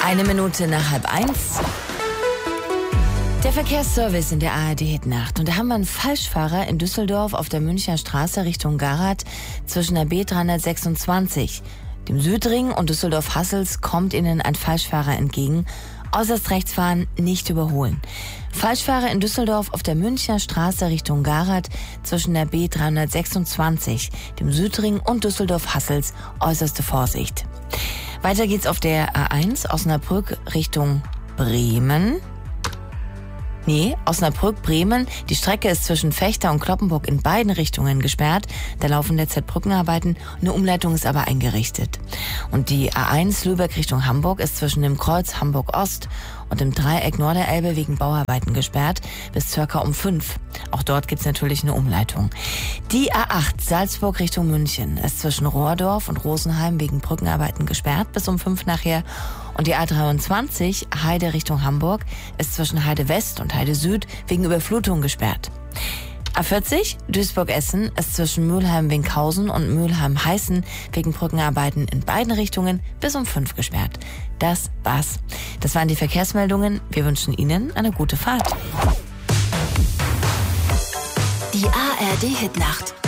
Eine Minute nach 12:30. Der Verkehrsservice in der ARD-Hitnacht. Und da haben wir einen Falschfahrer in Düsseldorf auf der Münchner Straße Richtung Garath zwischen der B326. Dem Südring und Düsseldorf-Hassels kommt Ihnen ein Falschfahrer entgegen. Äußerst rechts fahren, nicht überholen. Falschfahrer in Düsseldorf auf der Münchner Straße Richtung Garath zwischen der B326, dem Südring und Düsseldorf-Hassels. Äußerste Vorsicht. Weiter geht's auf der A1 Osnabrück Richtung Bremen. Osnabrück-Bremen. Die Strecke ist zwischen Vechta und Cloppenburg in beiden Richtungen gesperrt. Da laufen derzeit Brückenarbeiten. Eine Umleitung ist aber eingerichtet. Und die A1 Lübeck Richtung Hamburg ist zwischen dem Kreuz Hamburg-Ost und dem Dreieck Norderelbe wegen Bauarbeiten gesperrt bis circa um 5. Auch dort gibt's natürlich eine Umleitung. Die A8 Salzburg Richtung München ist zwischen Rohrdorf und Rosenheim wegen Brückenarbeiten gesperrt bis um 5 nachher. Und die A23 Heide Richtung Hamburg ist zwischen Heide West und Heide Süd wegen Überflutung gesperrt. A40 Duisburg-Essen ist zwischen Mülheim-Winkhausen und Mülheim-Heißen wegen Brückenarbeiten in beiden Richtungen bis um 5 gesperrt. Das war's. Das waren die Verkehrsmeldungen. Wir wünschen Ihnen eine gute Fahrt. Die ARD-Hitnacht.